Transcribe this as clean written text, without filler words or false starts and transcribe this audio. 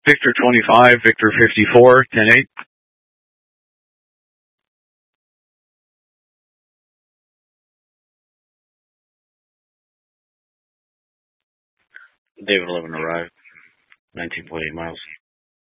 Victor 25, Victor 54, 10-8. David 11 arrived, 19.8 miles.